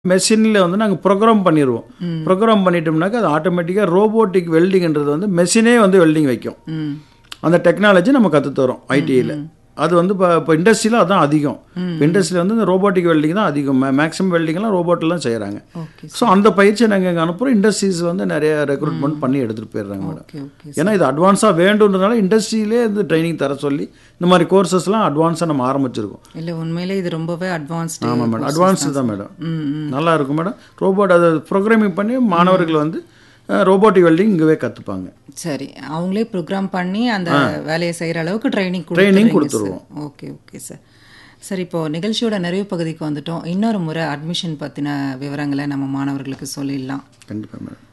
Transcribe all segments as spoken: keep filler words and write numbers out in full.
மெஷினில் வந்து நாங்கள் ப்ரோக்ராம் பண்ணிடுவோம். ப்ரோக்ராம் பண்ணிட்டோம்னாக்கா அது ஆட்டோமேட்டிக்காக ரோபோட்டிக் வெல்டிங்ன்றது வந்து மெஷினே வந்து வெல்டிங் வைக்கும். அந்த டெக்னாலஜி நம்ம கற்றுத்தரோம் ஐடிஐயில். அது வந்து இப்போ இப்போ இண்டஸ்ட்ரியில் அதுதான் அதிகம். இப்போ இண்டஸ்ட்ரியில் வந்து இந்த ரோபோட்டிக் வெல்டிங் தான் அதிகம். மேக்ஸிமம் வெல்டிங்லாம் ரோபோட்டில் தான் செய்கிறாங்க. ஸோ அந்த பயிற்சியை நாங்கள் இங்கே அனுப்புகிறோம். இண்டஸ்ட்ரீஸ் வந்து நிறைய ரெக்ரூட்மெண்ட் பண்ணி எடுத்துகிட்டு போயிடுறாங்க மேடம். ஏன்னா இது அட்வான்ஸாக வேண்டுன்றதுனால இண்டஸ்ட்ரியிலே இந்த ட்ரைனிங் தர சொல்லி இந்த மாதிரி கோர்சஸ்லாம் அட்வான்ஸாக நம்ம ஆரம்பிச்சிருக்கோம். இல்லை உண்மையிலே இது ரொம்பவே அட்வான்ஸ்டு. ஆமாம் மேடம், அட்வான்ஸ்டு தான் மேடம். நல்லா இருக்கும் மேடம். ரோபோட் அதை ப்ரோக்ராமிங் பண்ணி மாணவர்கள் வந்து ரோபோட்டிக் வெல்டிங் இங்கவே கற்றுப்பாங்க. சரி, அவங்களே ப்ரோக்ராம் பண்ணி அந்த வேலையை செய்கிற அளவுக்கு ட்ரைனிங் ட்ரைனிங் கொடுத்துருவோம். Okay okay sir. சார், இப்போது நிகழ்ச்சியோட நிறைவு பகுதிக்கு வந்துட்டோம். இன்னொரு முறை அட்மிஷன் பற்றின விவரங்களை நம்ம மாணவர்களுக்கு சொல்லிடலாம். கண்டிப்பாக மேடம்.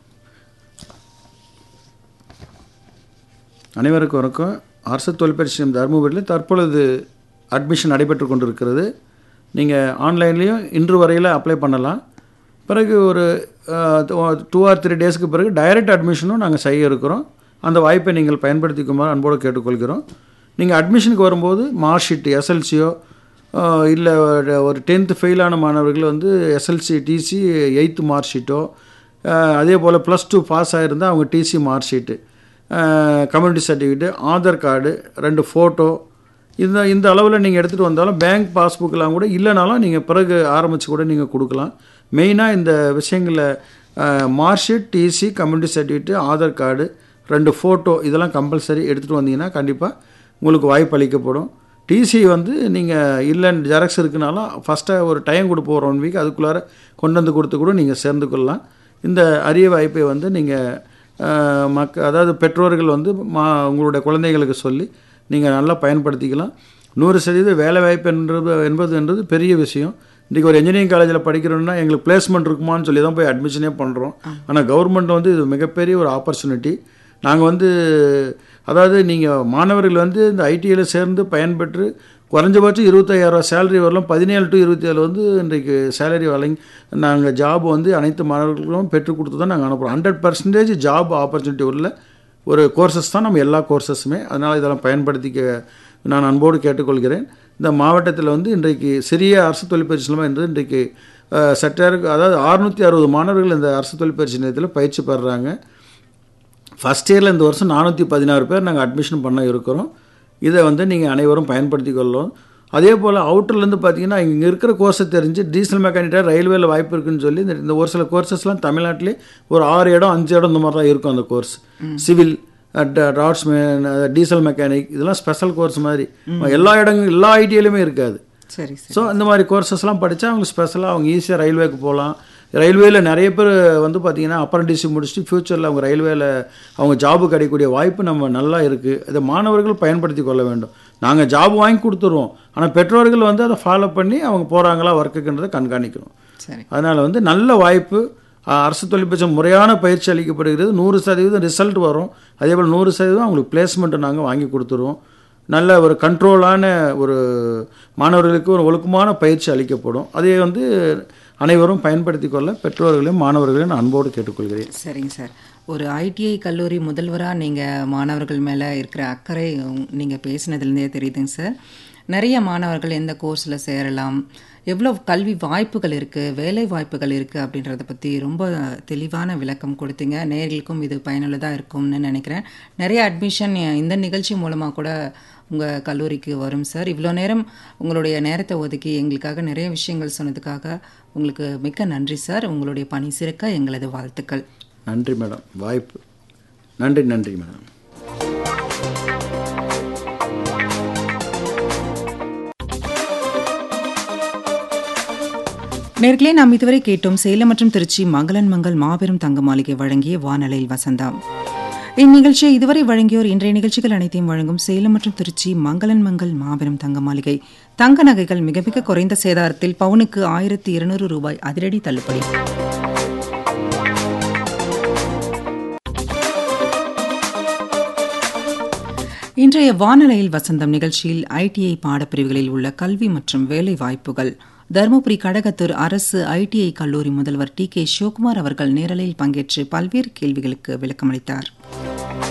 அனைவருக்கும் வணக்கம். அரசு தொழிற்பயிற்சி நிலையம் தருமபுரியில் தற்பொழுது அட்மிஷன் நடைபெற்று கொண்டிருக்கிறது. நீங்கள் ஆன்லைன்லேயும் இன்று வரையில் அப்ளை பண்ணலாம். பிறகு ஒரு டூ ஆர் த்ரீ டேஸ்க்கு பிறகு டைரக்ட் அட்மிஷனும் நாங்கள் செய்ய இருக்கிறோம். அந்த வாய்ப்பை நீங்கள் பயன்படுத்திக்குமாறு அன்போடு கேட்டுக்கொள்கிறோம். நீங்கள் அட்மிஷனுக்கு வரும்போது மார்க் ஷீட் எஸ்எல்சியோ இல்லை ஒரு டென்த்து ஃபெயிலான மாணவர்கள் வந்து SLC DC eighth mark Shito, அதே போல் ப்ளஸ் டூ பாஸ் ஆகிருந்தால் அவங்க TC mark sheet, community certificate, Aadhaar card, ரெண்டு ஃபோட்டோ, இந்த இந்த அளவில் நீங்கள் எடுத்துகிட்டு வந்தாலும் பேங்க் பாஸ்புக்கெலாம் கூட இல்லைனாலும் நீங்கள் பிறகு ஆரம்பித்து கூட நீங்கள் கொடுக்கலாம். மெயினாக இந்த விஷயங்களில் mark sheet, DC, community certificate, Aadhaar card, ரெண்டு ஃபோட்டோ இதெல்லாம் கம்பல்சரி எடுத்துகிட்டு வந்தீங்கன்னா கண்டிப்பாக உங்களுக்கு வாய்ப்பு அளிக்கப்படும். டிசி வந்து நீங்கள் இல்லைன்னு ஜெராக்ஸ் இருக்குனாலும் ஃபஸ்ட்டாக ஒரு டைம் கொடுப்போம், ஒரு ஒன் வீக் அதுக்குள்ளார கொண்டு வந்து கொடுத்து கூட நீங்கள் சேர்ந்து கொள்ளலாம். இந்த அரிய வாய்ப்பை வந்து நீங்கள் மக்க அதாவது பெற்றோர்கள் வந்து மா உங்களுடைய குழந்தைகளுக்கு சொல்லி நீங்கள் நல்லா பயன்படுத்திக்கலாம். நூறு சதவீதம் வேலை வாய்ப்பு என்றது என்பது என்றது பெரிய விஷயம். இன்றைக்கி ஒரு இன்ஜினியரிங் காலேஜில் படிக்கிறோன்னா எங்களுக்கு பிளேஸ்மெண்ட் இருக்குமான்னு சொல்லி தான் போய் அட்மிஷனே பண்ணுறோம். ஆனால் கவர்மெண்ட் வந்து இது மிகப்பெரிய ஒரு ஆப்பர்ச்சுனிட்டி. நாங்கள் வந்து அதாவது நீங்கள் மாணவர்கள் வந்து இந்த ஐடிஐயில் சேர்ந்து பயன்பெற்று குறைஞ்சபட்சம் இருபத்தையாயிரரூவா சேலரி வரலாம். பதினேழு டு இருபத்தி ஏழு வந்து இன்றைக்கு சேலரி வழங்கி நாங்கள் ஜாப் வந்து அனைத்து மாணவர்களும் பெற்றுக் கொடுத்து தான் நாங்கள் அனுப்புகிறோம். ஹண்ட்ரட் பர்சன்டேஜ் ஜாப் ஆப்பர்ச்சுனிட்டி உள்ள ஒரு கோர்சஸ் தான் நம்ம எல்லா கோர்சஸுமே. அதனால் இதெல்லாம் பயன்படுத்திக்க நான் அன்போடு கேட்டுக்கொள்கிறேன். இந்த மாவட்டத்தில் வந்து இன்றைக்கு சிறிய அரசு தொழிற்பயிற்சி நிலையம் என்று இன்றைக்கு சற்றாருக்கு அதாவது அறுநூற்றி அறுபது மாணவர்கள் இந்த அரசு தொழிற்பயிற்சி நிலையத்தில் பயிற்சி பெறுறாங்க. ஃபஸ்ட் இயரில் இந்த வருஷம் நானூற்றி பதினாறு பேர் நாங்கள் அட்மிஷன் பண்ண இருக்கிறோம். இதை வந்து நீங்கள் அனைவரும் பயன்படுத்தி கொள்ளணும். அதே போல் அவுட்டர்லேருந்து பார்த்தீங்கன்னா இங்கே இருக்கிற கோர்ஸை தெரிஞ்சு டீசல் மெக்கானிக்காக ரயில்வேல வாய்ப்பு இருக்குன்னு சொல்லி இந்த ஒரு சில கோர்சஸ்லாம் தமிழ்நாட்டிலே ஒரு ஆறு இடம் அஞ்சு இடம் இந்த மாதிரி தான் இருக்கும். அந்த course civil, draughtsman, diesel mechanic இதெல்லாம் ஸ்பெஷல் கோர்ஸ் மாதிரி எல்லா இடங்களும் எல்லா ஐடியிலுமே இருக்காது. சரி. ஸோ இந்த மாதிரி கோர்சஸ்லாம் படித்தா அவங்க ஸ்பெஷலாக அவங்க ஈஸியாக ரயில்வேக்கு போகலாம். ரயில்வேயில் நிறைய பேர் வந்து பார்த்திங்கன்னா அப்ரண்டிஸ்ஷிப் முடிச்சுட்டு ஃப்யூச்சரில் அவங்க ரயில்வேயில் அவங்க ஜாபு கிடைக்கக்கூடிய வாய்ப்பு நம்ம நல்லா இருக்குது. இதை மாணவர்கள் பயன்படுத்தி கொள்ள வேண்டும். நாங்கள் ஜாப் வாங்கி கொடுத்துருவோம், ஆனால் பெற்றோர்கள் வந்து அதை ஃபாலோ பண்ணி அவங்க போகிறாங்களா ஒர்க்குன்றதை கண்காணிக்கணும். சரி. அதனால் வந்து நல்ல வாய்ப்பு. அரசு தொழிற்பயிற்சி முறையான பயிற்சி அளிக்கப்படுகிறது. நூறு சதவீதம் ரிசல்ட் வரும். அதே போல் நூறு சதவீதம் அவங்களுக்கு பிளேஸ்மெண்ட்டு நாங்கள் வாங்கி கொடுத்துருவோம். நல்ல ஒரு கண்ட்ரோலான ஒரு மாணவர்களுக்கு ஒரு ஒழுக்கமான பயிற்சி அளிக்கப்படும். அதை வந்து அனைவரும் பயன்படுத்தி கொள்ள பெற்றோர்களையும் மாணவர்களையும் நான் அன்போடு கேட்டுக்கொள்கிறேன். சரிங்க சார். ஒரு ஐடிஐ கல்லூரி முதல்வராக நீங்கள் மாணவர்கள் மேலே இருக்கிற அக்கறை நீங்கள் பேசினதுலேருந்தே தெரியுதுங்க சார். நிறைய மாணவர்கள் எந்த கோர்ஸில் சேரலாம், எவ்வளோ கல்வி வாய்ப்புகள் இருக்குது, வேலை வாய்ப்புகள் இருக்குது அப்படின்றத பற்றி ரொம்ப தெளிவான விளக்கம் கொடுத்தீங்க. நேயர்களுக்கும் இது பயனுள்ளதாக இருக்கும்னு நினைக்கிறேன். நிறைய அட்மிஷன் இந்த நிகழ்ச்சி மூலமாக கூட உங்கள் கல்லூரிக்கு வரும் சார். இவ்வளோ நேரம் உங்களுடைய நேரத்தை ஒதுக்கி எங்களுக்காக நிறைய விஷயங்கள் சொன்னதுக்காக உங்களுக்கு மிக்க நன்றி சார். உங்களுடைய பணி சிறக்க எங்களது வாழ்த்துக்கள். நன்றி மேடம், வாய்ப்பு. நன்றி நன்றி மேடம். நேர்களே, நாம் இதுவரை கேட்டோம் சேலம் மற்றும் திருச்சி மங்களன் மங்கள் மாபெரும் தங்க மாளிகை வழங்கிய வானலையில் வசந்தம். இந்நிகழ்ச்சியை இதுவரை வழங்கியோர் இன்றைய நிகழ்ச்சிகள் அனைத்தையும் வழங்கும் சேலம் மற்றும் திருச்சி மங்களன் மங்கள் மாபெரும் தங்க மாளிகை. தங்க நகைகள் மிக மிக குறைந்த சேதாரத்தில் பவுனுக்கு ஆயிரத்தி இருநூறு ரூபாய் அதிரடி தள்ளுபடி. இன்றைய வானலையில் வசந்தம் நிகழ்ச்சியில் ஐடிஐ பாடப்பிரிவுகளில் உள்ள கல்வி மற்றும் வேலை வாய்ப்புகள் தருமபுரி கடகத்தூர் அரசு ஐடிஐ கல்லூரி முதல்வர் டி கே சிவகுமார் அவர்கள் நேரலையில் பங்கேற்று பல்வேறு கேள்விகளுக்கு விளக்கமளித்தார்.